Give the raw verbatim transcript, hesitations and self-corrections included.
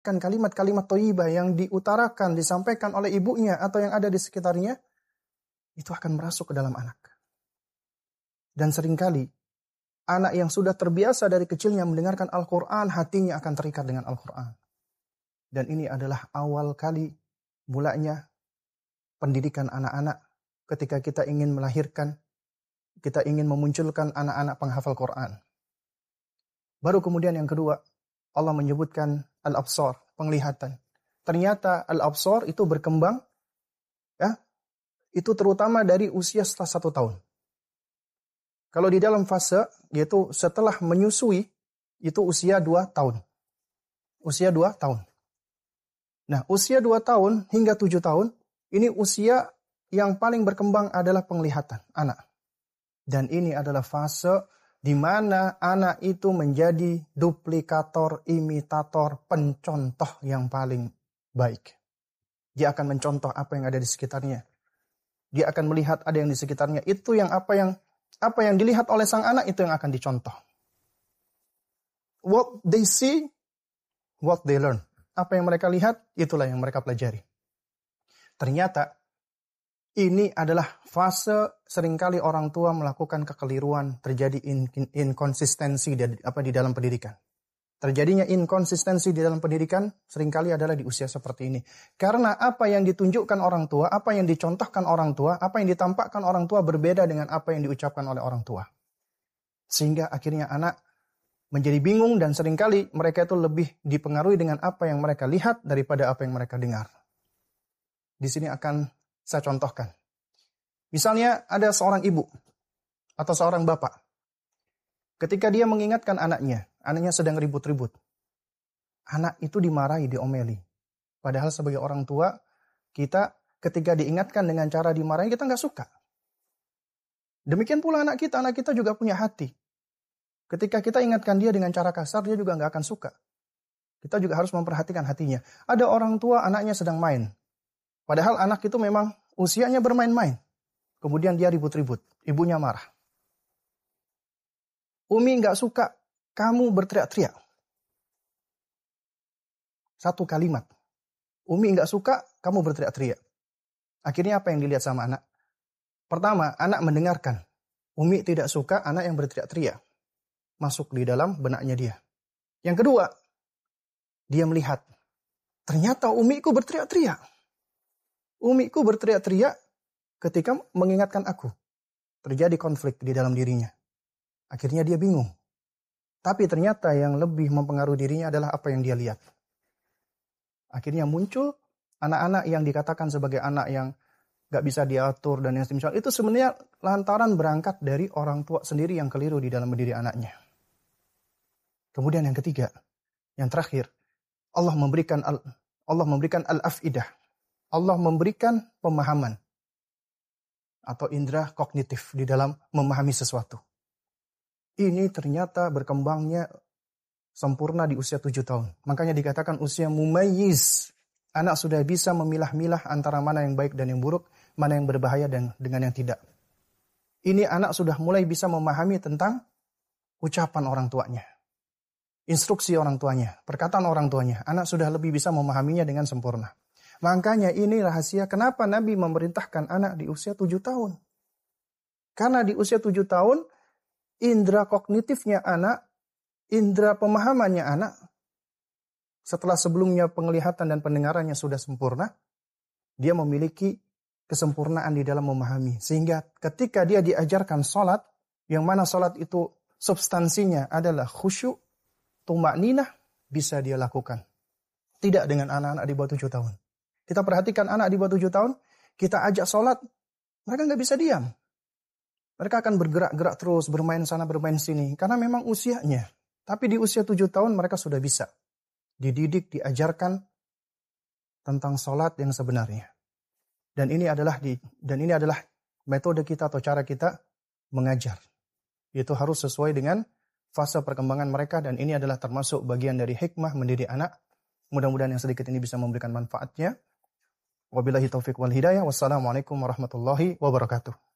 kan kalimat-kalimat thayyibah yang diutarakan, disampaikan oleh ibunya atau yang ada di sekitarnya, itu akan merasuk ke dalam anak. Dan seringkali, anak yang sudah terbiasa dari kecilnya mendengarkan Al-Quran, hatinya akan terikat dengan Al-Quran. Dan ini adalah awal kali mulanya pendidikan anak-anak ketika kita ingin melahirkan, kita ingin memunculkan anak-anak penghafal Quran. Baru kemudian yang kedua, Allah menyebutkan al-absar, penglihatan. Ternyata al-absar itu berkembang, ya, itu terutama dari usia setelah satu tahun. Kalau di dalam fase, yaitu setelah menyusui, itu usia dua tahun. Usia dua tahun. Nah, usia dua tahun hingga tujuh tahun, ini usia yang paling berkembang adalah penglihatan anak. Dan ini adalah fase di mana anak itu menjadi duplikator, imitator, pencontoh yang paling baik. Dia akan mencontoh apa yang ada di sekitarnya. Dia akan melihat ada yang di sekitarnya. Itu yang apa yang apa yang dilihat oleh sang anak itu yang akan dicontoh. What they see, what they learn. Apa yang mereka lihat, itulah yang mereka pelajari. Ternyata ini adalah fase seringkali orang tua melakukan kekeliruan, terjadi in, in, inkonsistensi di, apa, di dalam pendidikan. Terjadinya inkonsistensi di dalam pendidikan seringkali adalah di usia seperti ini. Karena apa yang ditunjukkan orang tua, apa yang dicontohkan orang tua, apa yang ditampakkan orang tua berbeda dengan apa yang diucapkan oleh orang tua. Sehingga akhirnya anak menjadi bingung dan seringkali mereka itu lebih dipengaruhi dengan apa yang mereka lihat daripada apa yang mereka dengar. Di sini akan saya contohkan. Misalnya ada seorang ibu atau seorang bapak. Ketika dia mengingatkan anaknya, anaknya sedang ribut-ribut. Anak itu dimarahi, diomeli. Padahal sebagai orang tua, kita ketika diingatkan dengan cara dimarahi, kita nggak suka. Demikian pula anak kita, anak kita juga punya hati. Ketika kita ingatkan dia dengan cara kasar, dia juga nggak akan suka. Kita juga harus memperhatikan hatinya. Ada orang tua, anaknya sedang main. Padahal anak itu memang usianya bermain-main. Kemudian dia ribut-ribut. Ibunya marah. Umi nggak suka kamu berteriak-teriak. Satu kalimat. Umi nggak suka kamu berteriak-teriak. Akhirnya apa yang dilihat sama anak? Pertama, anak mendengarkan. Umi tidak suka anak yang berteriak-teriak. Masuk di dalam benaknya dia. Yang kedua, dia melihat. Ternyata umiku berteriak-teriak. Umiku berteriak-teriak ketika mengingatkan aku. Terjadi konflik di dalam dirinya. Akhirnya dia bingung. Tapi ternyata yang lebih mempengaruhi dirinya adalah apa yang dia lihat. Akhirnya muncul anak-anak yang dikatakan sebagai anak yang gak bisa diatur dan yang semisal. Itu sebenarnya lantaran berangkat dari orang tua sendiri yang keliru di dalam mendidik anaknya. Kemudian yang ketiga, yang terakhir, Allah memberikan al, Allah memberikan al-afidah. Allah memberikan pemahaman atau indera kognitif di dalam memahami sesuatu. Ini ternyata berkembangnya sempurna di usia tujuh tahun. Makanya dikatakan usia mumayyiz. Anak sudah bisa memilah-milah antara mana yang baik dan yang buruk, mana yang berbahaya dan dengan yang tidak. Ini anak sudah mulai bisa memahami tentang ucapan orang tuanya. Instruksi orang tuanya, perkataan orang tuanya. Anak sudah lebih bisa memahaminya dengan sempurna. Makanya ini rahasia kenapa Nabi memerintahkan anak di usia tujuh tahun. Karena di usia tujuh tahun, indera kognitifnya anak, indera pemahamannya anak, setelah sebelumnya penglihatan dan pendengarannya sudah sempurna, dia memiliki kesempurnaan di dalam memahami. Sehingga ketika dia diajarkan sholat, yang mana sholat itu substansinya adalah khusyuk, tumakninah, bisa dia lakukan. Tidak dengan anak-anak di bawah tujuh tahun. Kita perhatikan anak di bawah tujuh tahun, kita ajak sholat, mereka nggak bisa diam. Mereka akan bergerak-gerak terus, bermain sana, bermain sini. Karena memang usianya. Tapi di usia tujuh tahun mereka sudah bisa. Dididik, diajarkan tentang sholat yang sebenarnya. Dan ini adalah di, dan ini adalah metode kita atau cara kita mengajar. Itu harus sesuai dengan fase perkembangan mereka. Dan ini adalah termasuk bagian dari hikmah mendidik anak. Mudah-mudahan yang sedikit ini bisa memberikan manfaatnya. Wabillahi taufiq wal hidayah. Wassalamualaikum warahmatullahi wabarakatuh.